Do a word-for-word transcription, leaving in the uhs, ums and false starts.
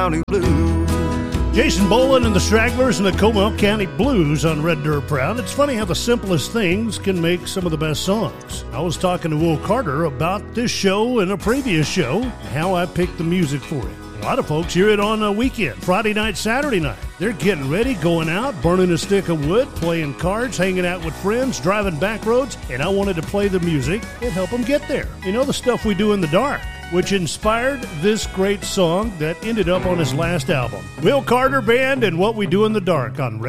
County Blues. Jason Boland and the Stragglers and the Comal County Blues on Red Dirt Brown. It's funny how the simplest things can make some of the best songs. I was talking to Will Carter about this show and a previous show, how I picked the music for it. A lot of folks hear it on a weekend, Friday night, Saturday night. They're getting ready, going out, burning a stick of wood, playing cards, hanging out with friends, driving back roads, and I wanted to play the music and help them get there. You know, the stuff we do in the dark, which inspired this great song that ended up on his last album. Will Carter Band and What We Do in the Dark on Red